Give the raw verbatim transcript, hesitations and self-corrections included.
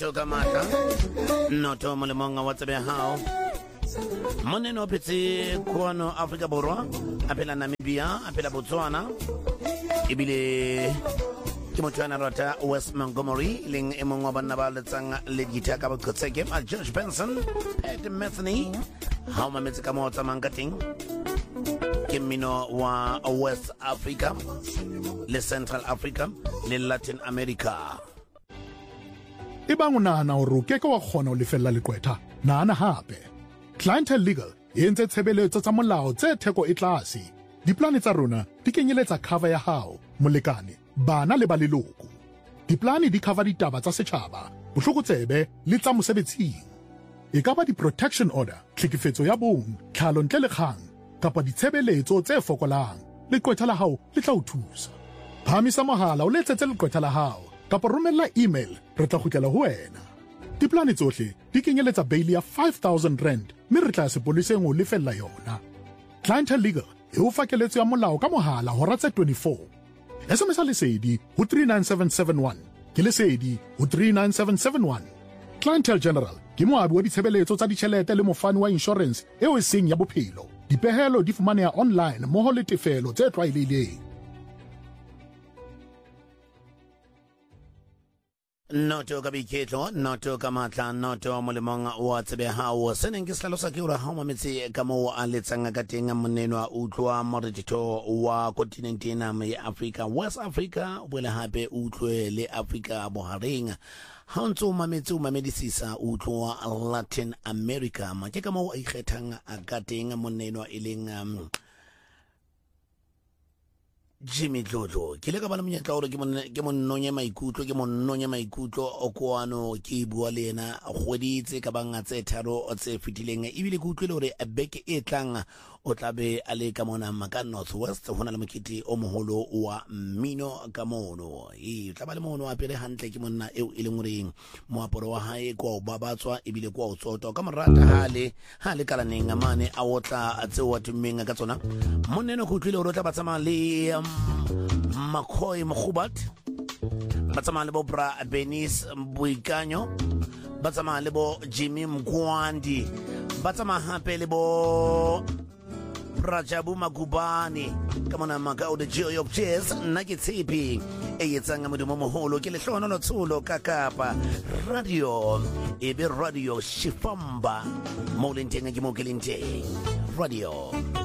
Toka mata noto molemonga watsabe hao moneno petse kono Africa Borwa apela Namibia apela Botswana ibile kimotwana rata West Montgomery ling emongwa bana ba letsang le gitaka ba khotseke a George Benson Ed Metheny how ma metsi ka motsa mangating kimino wa West Africa le Central Africa le Latin America. Ibang unahana hore o keke wa kgona ho lefella leqwetha nahana hape Clientele Legal e entse tshebeletso tsa molao tse theko e tlase diplane tsa rona di kenyeletsa cover ya hao molekane bana le ba leloko diplane di cover ditaba tsa setjhaba bohlokotsebe le tsa mosebetsing e ka ba di protection order tlhekefetso ya bong tlhalo ntle le kgang kapa ditshebeletso tse fokolang leqwetha la hao le tla o thusa phamisa mohala o letsetse leqwetha la hao kapa romella email re tla kgutlela ho wena diplane tsohle di kenyeletsa bail ya five thousand rand mme re tla sepoliseng o lefella yona Clientele Legal e o fa keletso ya molao ka mohala hora tse twenty-four S M S lesedi ho three nine seven seven one ke lesedi ho three nine seven seven one Clientele General ke moabi wa ditshebeletso tsa ditjhelete le mofani wa insurance eo e seng ya bophelo dipehelo di fumaneha online moho le tefelo tse tlwaelehileng. Noto ka biketlo noto ka matla noto molemonga wa tsebe hao seneng ke slalosa ke ura ha mametsi ka mo a letsanga ka teng moneno a utlwa moretito wa kontinenteng ya Africa West Africa bole hape utlwe le Africa bohareng ha ntso mametsi o mamedisisa utlwa Latin America ma ke ka mo a ikgethang a ka teng moneno e leng um, Jimmy Jojo ke le ka bana monyetla hore ke mon ke monnonya maikutlo ke monnonya maikutlo o koano ke bua le ena goditse ka banga tse tharo tse fitileng e bile ke utlwile hore a beke e tlang o tlabe a le ka mona maka Northwest hona le mokiti o moholo wa mmino ka mono e tla le mono a pele hantle ke monna eo e leng goreng moaporo wa hae kwa o babatswa e bile kwa o tsotwa ka morata hale hale kala nenga mane a otla a tse wa tumenga ka tsona moneno go utlwile hore o tla batsama le um, Makoy Mkhubat batsama le bo Bra Benis Mbuikanyo batsama le bo Jimmy Mgwandi batsama hape le bo Rajabu Magubani kamona maka o the joy of jazz nna ke tshepi e yetsanga modumo moholo ke le hlono lo tsulo ka Kapa radio e be radio Shifamba mo lenteng ke mo ke lenteng radio